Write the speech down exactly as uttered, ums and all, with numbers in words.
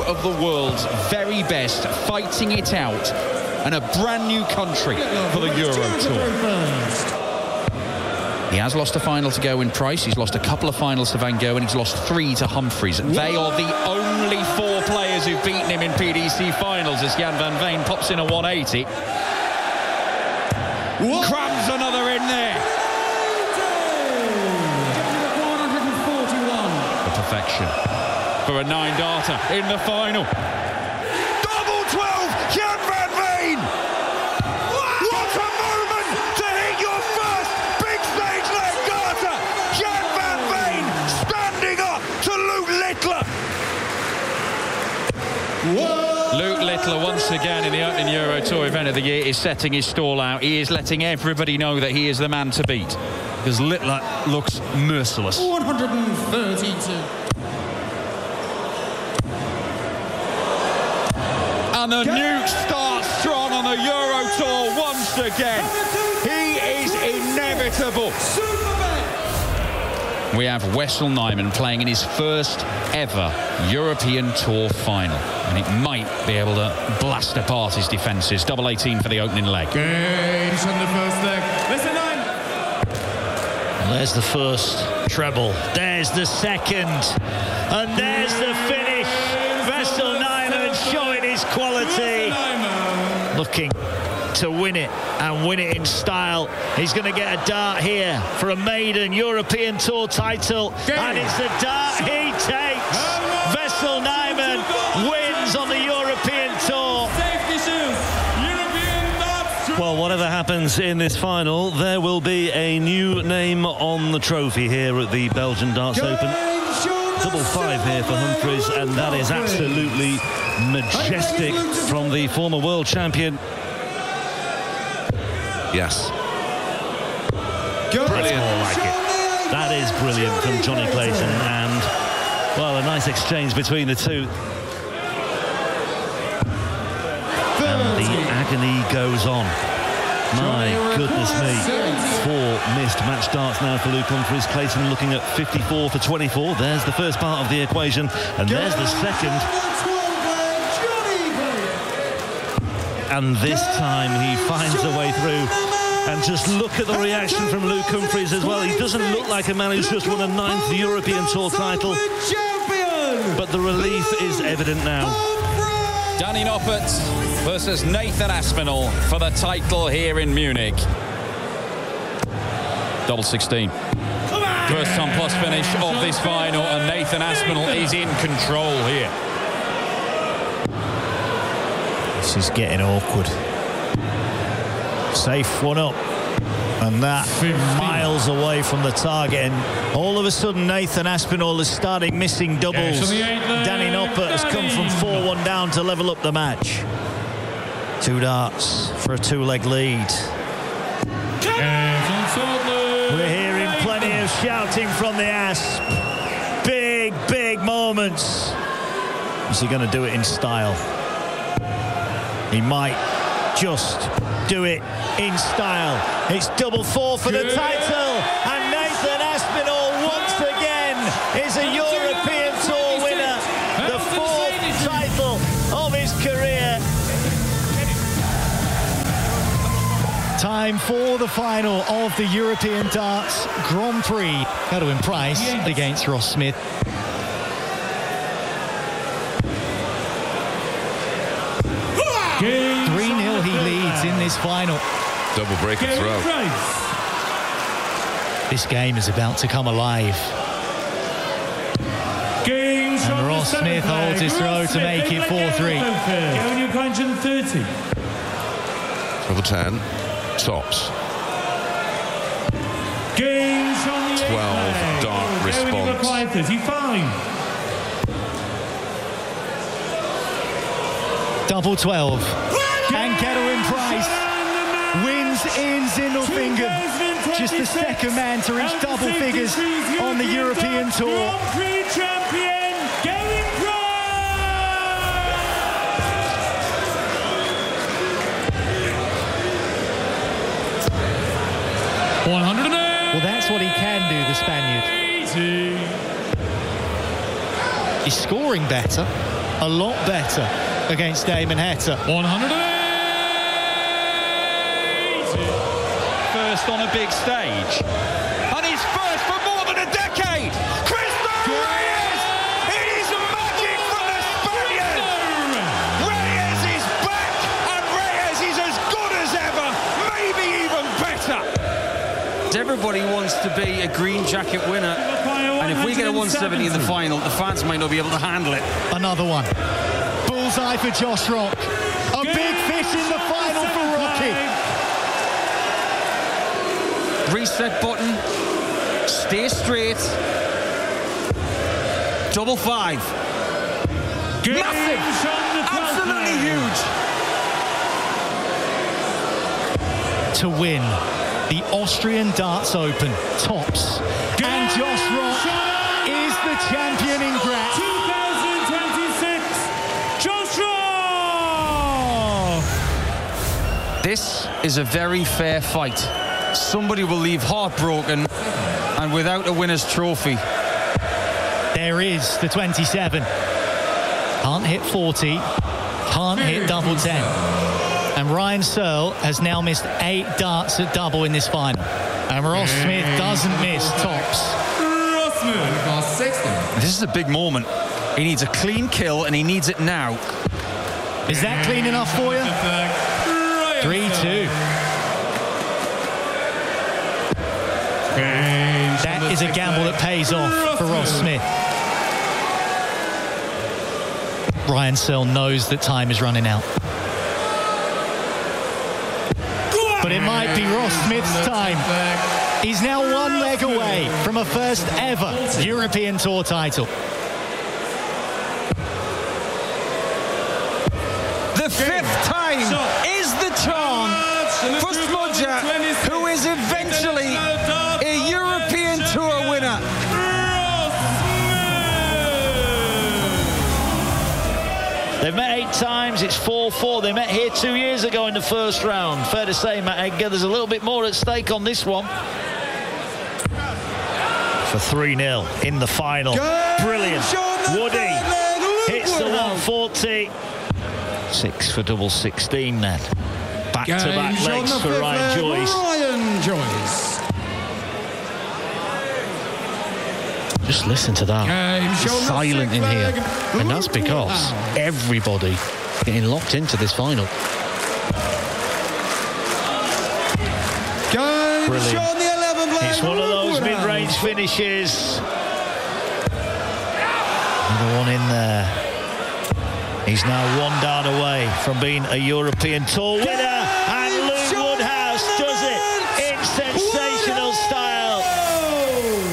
of the world's very best, fighting it out, and a brand new country for the Euro Tour. He has lost a final to Gerwyn Price, he's lost a couple of finals to Van Gerwen, he's lost three to Humphries. They are the only four players who've beaten him in P D C finals as Jan van Veen pops in a one eighty. What? Crams another in there. The perfection for a nine-darter in the final. Double twelve, Jan van Veen! What a moment to hit your first big stage leg darter! Jan van Veen standing up to Luke Littler. Whoa. Luke Littler once again in the opening Euro Tour event of the year is setting his stall out. He is letting everybody know that he is the man to beat, because Littler looks merciless. one thirty-two. And the nuke starts strong on the Euro Tour once again. He is inevitable. We have Wessel Nijman playing in his first ever European Tour final, and it might be able to blast apart his defences. Double eighteen for the opening leg. Gage on the first leg. Wessel Nijman. Well, there's the first treble. There's the second. And there's the finish. Wessel Nijman showing his quality. Looking to win it, and win it in style. He's going to get a dart here for a maiden European Tour title, and it's the dart he takes. Wessel Nijman wins on the European Tour. Well, whatever happens in this final, there will be a new name on the trophy here at the Belgian Darts Open. Double five here for Humphries, and that is absolutely majestic from the former world champion. Yes. Brilliant. More like it. That is brilliant from Johnny Clayton, and well, a nice exchange between the two. And the agony goes on. My goodness me. Four missed match darts now for Luke Humphries. Clayton looking at fifty-four for twenty-four. There's the first part of the equation, and there's the second. And this time he finds a way through. And just look at the reaction from Luke Humphries as well. He doesn't look like a man who's just won a ninth European Tour title, but the relief is evident now. Danny Noppert versus Nathan Aspinall for the title here in Munich. Double sixteen. First time plus finish of this final, and Nathan Aspinall is in control here. This is getting awkward. Safe one up, and that miles away from the target, and all of a sudden Nathan Aspinall is starting missing doubles. Danny Noppert has come from four one down to level up the match. Two darts for a two-leg lead. We're hearing plenty of shouting from the Asp. Big, big moments. Is he going to do it in style? He might just do it in style. It's double four for the title, and Nathan Aspinall once again is a European Tour winner, the fourth title of his career. Time for the final of the European Darts Grand Prix. Gerwyn Price against Ross Smith. three nil he leads in this final. Double break of throw. This game is about to come alive. And Ross Smith holds his throw to make it four three. Double ten. Tops. twelve dart response. Double twelve. And Gerwyn Price wins in Sindelfingen. Just the second man to reach double figures on the European Tour. one hundred eight. Well, that's what he can do, the Spaniard. He's scoring better. a lot better against Damon Heta. one hundred eight. First on a big stage. And he's first for more than a decade. Cristo Reyes! It is magic from the Spaniard! Reyes is back, and Reyes is as good as ever, maybe even better. Everybody wants to be a green jacket winner, and if we get a one seventy in the final, the fans might not be able to handle it. Another one. Bullseye for Josh Rock. A big fish in the final for Rocky. Reset button. Stay straight. Double five. Massive. Absolutely huge. To win the Austrian Darts Open tops. And Josh Rock is the champion in Graz. twenty twenty-six, Josh Rock! This is a very fair fight. Somebody will leave heartbroken and without a winner's trophy. There is the twenty-seven. Can't hit forty. Can't hit double ten. And Ryan Searle has now missed eight darts at double in this final. And Ross Smith doesn't miss tops. Ross Smith. This is a big moment. He needs a clean kill, and he needs it now. Is that clean enough for you? three two. That is a gamble that pays off for Ross Smith. Ryan Searle knows that time is running out. But it might be Ross Smith's time. He's now one leg away from a first ever European Tour title. The fifth time is the charm for Smudger, who is eventually a European Tour winner. They've met eight times, it's four four. They met here two years ago in the first round. Fair to say, Matt Edgar, there's a little bit more at stake on this one. For three nil in the final. Brilliant. Woody hits the one forty. Six for double sixteen then. Back-to-back legs for Ryan Joyce. Ryan Joyce. Just listen to that. It's silent in here. And that's because everybody getting locked into this final. Brilliant. It's one of those mid-range finishes. Another one in there. He's now one down away from being a European Tour winner, and